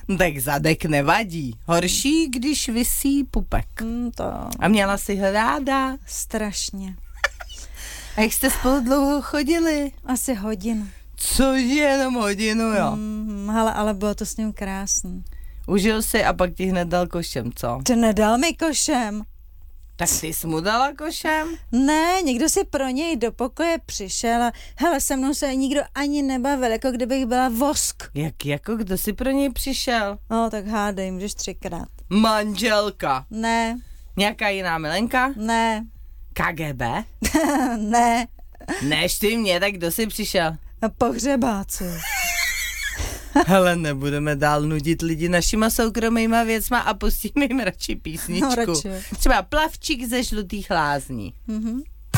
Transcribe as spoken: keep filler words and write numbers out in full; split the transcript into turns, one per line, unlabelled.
Tak zadek nevadí. Horší, když visí pupek.
Mm, to...
A měla jsi ho ráda?
Strašně.
A jak jste spolu dlouho chodili?
Asi hodinu.
Cože, jenom hodinu, jo?
Mm, hele, ale bylo to s ním krásný.
Užil si a pak ti hned dal košem, co?
To nedal mi košem.
Tak ty jsi mu dala košem?
Ne, někdo si pro něj do pokoje přišel a hele, se mnou se nikdo ani nebavil, jako kdybych byla vosk.
Jak, jako kdo si pro něj přišel?
No, tak hádej, můžeš třikrát.
Manželka.
Ne,
Nějaká jiná milenka?
ne,
K G B?
ne,
Než ty mě, tak kdo si přišel?
pohřebáci.
Hele, nebudeme dál nudit lidi našima soukromýma věcma a pustíme jim radši písničku.
No, radši.
Třeba Plavčík ze Žlutých lázní.
Mhm.